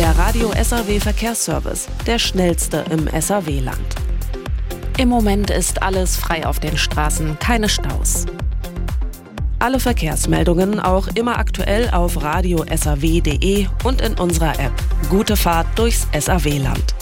Der Radio SAW Verkehrsservice, der schnellste im SAW-Land. Im Moment ist alles frei auf den Straßen, keine Staus. Alle Verkehrsmeldungen auch immer aktuell auf radiosaw.de und in unserer App. Gute Fahrt durchs SAW-Land.